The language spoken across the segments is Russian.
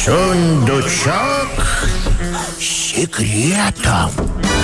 Сундучок секретов.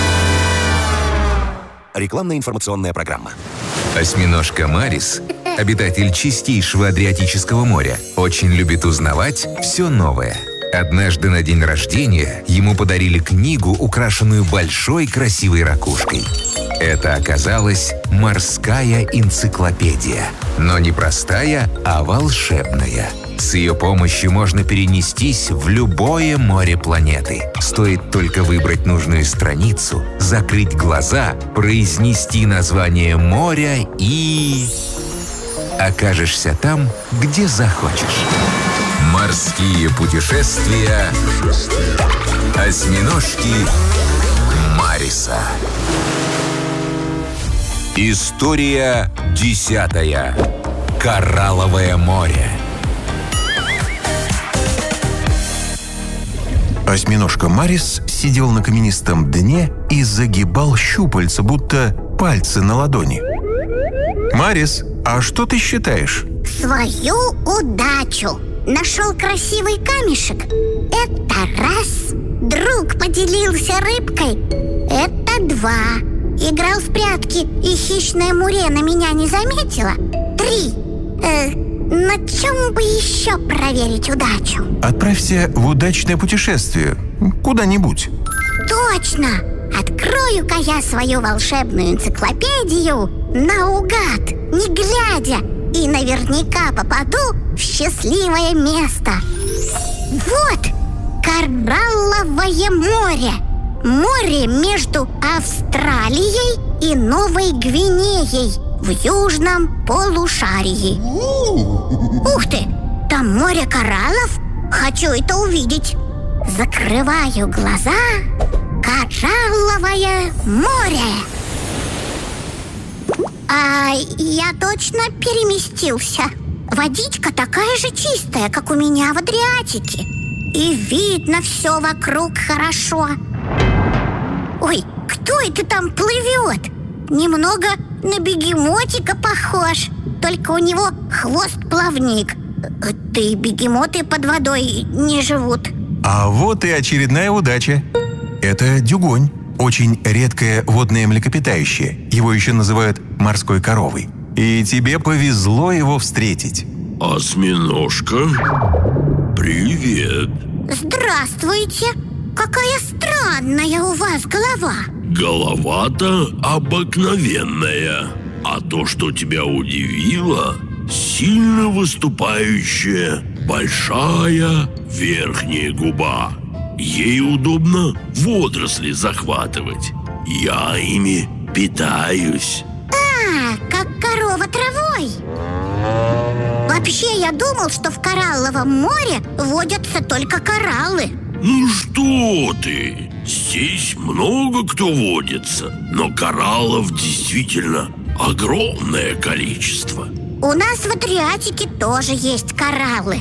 Рекламная информационная программа. Осьминожка Марис, обитатель чистейшего Адриатического моря, очень любит узнавать все новое. Однажды на день рождения ему подарили книгу, украшенную большой красивой ракушкой. Это оказалась морская энциклопедия. Но не простая, а волшебная. С ее помощью можно перенестись в любое море планеты. Стоит только выбрать нужную страницу, закрыть глаза, произнести название моря и... окажешься там, где захочешь. Морские путешествия осьминожки Мариса. История 10. Коралловое море. Осьминожка Марис сидел на каменистом дне и загибал щупальца, будто пальцы на ладони. «Марис, а что ты считаешь?» Свою удачу. Нашел красивый камешек. Это раз. Друг поделился рыбкой. Это два. Играл в прятки, и хищная мурена меня не заметила. 3. На чем бы еще проверить удачу? Отправься в удачное путешествие. Куда-нибудь. Точно! Открою-ка я свою волшебную энциклопедию наугад, не глядя, и наверняка попаду в счастливое место. Вот! Коралловое море! Море между Австралией и Новой Гвинеей в южном полушарии. Ух ты! Там море кораллов? Хочу это увидеть. Закрываю глаза. Коралловое море. А я точно переместился. Водичка такая же чистая, как у меня в Адриатике. И видно все вокруг хорошо. Ой, кто это там плывет? Немного на бегемотика похож. Только у него хвост-плавник. Да и бегемоты под водой не живут. А вот и очередная удача. Это дюгонь. Очень редкое водное млекопитающее. Его еще называют морской коровой. И тебе повезло его встретить. Осьминожка, привет. Здравствуйте. Какая странная у вас голова. Голова-то обыкновенная. А то, что тебя удивило, сильно выступающая большая верхняя губа. Ей удобно водоросли захватывать. Я ими питаюсь. Как корова травой. Вообще, я думал, что в Коралловом море водятся только кораллы. Ну что ты? Здесь много кто водится, но кораллов действительно огромное количество. У нас в Адриатике тоже есть кораллы.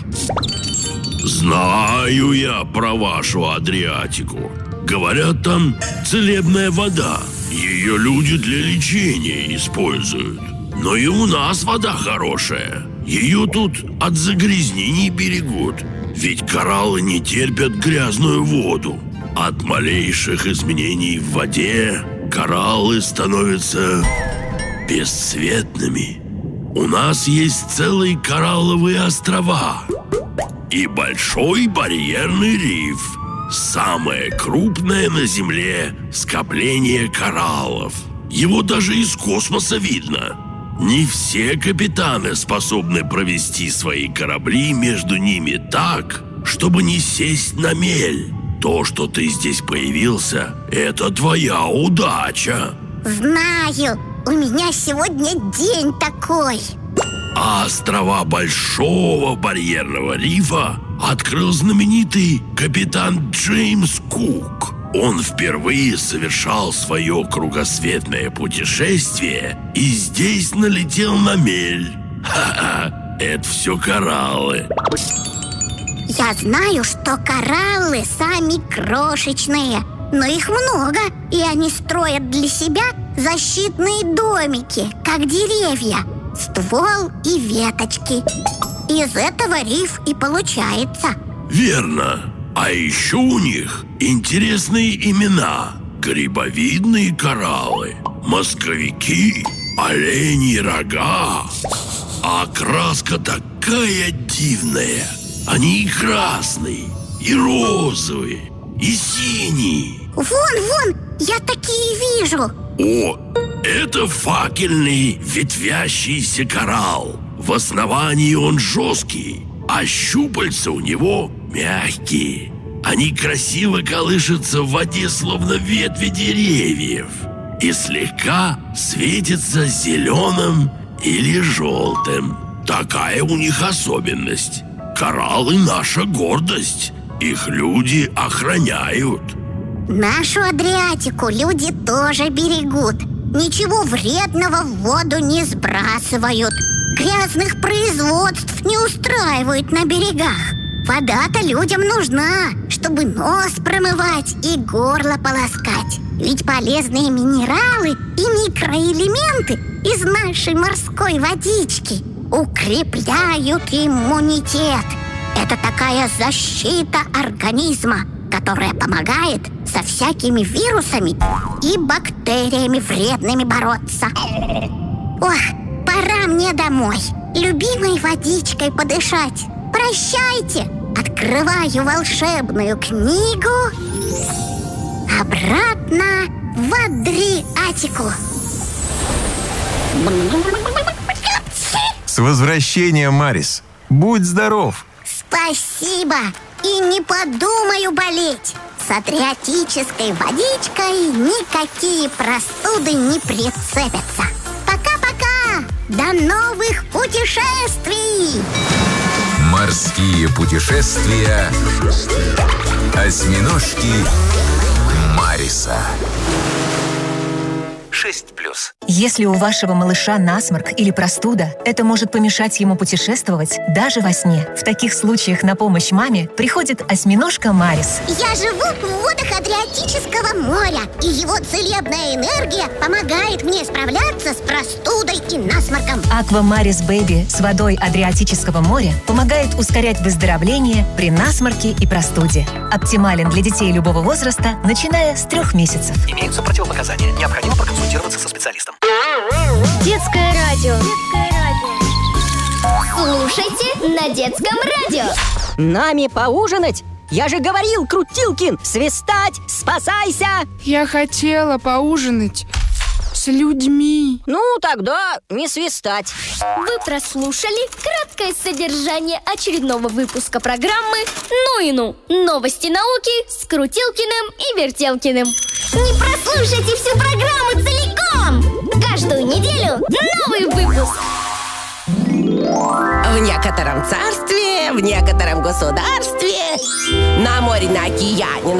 Знаю я про вашу Адриатику. Говорят, там целебная вода. Ее люди для лечения используют. Но и у нас вода хорошая. Ее тут от загрязнений берегут. Ведь кораллы не терпят грязную воду. От малейших изменений в воде кораллы становятся бесцветными. У нас есть целые коралловые острова и большой барьерный риф. Самое крупное на Земле скопление кораллов. Его даже из космоса видно. Не все капитаны способны провести свои корабли между ними так, чтобы не сесть на мель. То, что ты здесь появился, это твоя удача. Знаю, у меня сегодня день такой. А острова Большого барьерного рифа открыл знаменитый капитан Джеймс Кук. Он впервые совершал свое кругосветное путешествие и здесь налетел на мель. Ха-ха, это все кораллы. Я знаю, что кораллы сами крошечные, но их много, и они строят для себя защитные домики, как деревья, ствол и веточки. Из этого риф и получается. Верно. А еще у них интересные имена. Грибовидные кораллы, мозговики, оленьи рога. А окраска такая дивная. Они и красные, и розовые, и синие. Вон, я такие вижу. О, это факельный ветвящийся коралл. В основании он жесткий, а щупальца у него мягкие. Они красиво колышутся в воде, словно ветви деревьев, и слегка светятся зеленым или желтым. Такая у них особенность. Кораллы — наша гордость. Их люди охраняют. Нашу Адриатику люди тоже берегут. Ничего вредного в воду не сбрасывают. Грязных производств не устраивают на берегах. Вода-то людям нужна, чтобы нос промывать и горло полоскать. Ведь полезные минералы и микроэлементы из нашей морской водички укрепляют иммунитет. Это такая защита организма, которая помогает со всякими вирусами и бактериями вредными бороться. Ох, пора мне домой, любимой водичкой подышать. Прощайте! Открываю волшебную книгу. Обратно в Адриатику. С возвращением, Марис! Будь здоров! Спасибо! И не подумаю болеть. С адриатической водичкой никакие простуды не прицепятся. Пока-пока! До новых путешествий! Морские путешествия осьминожки Мариса. 6+. Если у вашего малыша насморк или простуда, это может помешать ему путешествовать даже во сне. В таких случаях на помощь маме приходит осьминожка Марис. Я живу в водах Адриатического моря, и его целебная энергия помогает мне справляться с простудой и насморком. Аква Марис Бэби с водой Адриатического моря помогает ускорять выздоровление при насморке и простуде. Оптимален для детей любого возраста, начиная с 3 месяцев. Имеются противопоказания. Необходимо проконсультироваться со специалистом. Детское радио. Слушайте на детском радио. Нами поужинать? Я же говорил, Крутилкин, свистать, спасайся! Я хотела поужинать с людьми. Ну, тогда не свистать. Вы прослушали краткое содержание очередного выпуска программы «Ну и ну». Новости науки с Крутилкиным и Вертелкиным. Не прослушайте всю программу целиком! Каждую неделю новый выпуск. В некотором царстве, в некотором государстве, на море, на океане,